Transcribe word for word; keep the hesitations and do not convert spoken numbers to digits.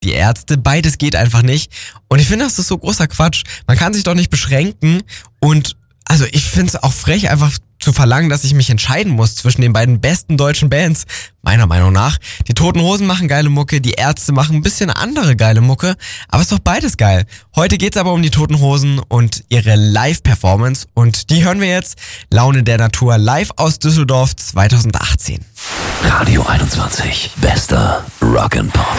die Ärzte. Beides geht einfach nicht. Und ich finde, das ist so großer Quatsch. Man kann sich doch nicht beschränken. Und also ich finde es auch frech, einfach zu verlangen, dass ich mich entscheiden muss zwischen den beiden besten deutschen Bands, meiner Meinung nach. Die Toten Hosen machen geile Mucke, die Ärzte machen ein bisschen andere geile Mucke, aber ist doch beides geil. Heute geht's aber um die Toten Hosen und ihre Live-Performance und die hören wir jetzt. Laune der Natur live aus Düsseldorf zweitausendachtzehn. Radio einundzwanzig, bester Rock and Pop.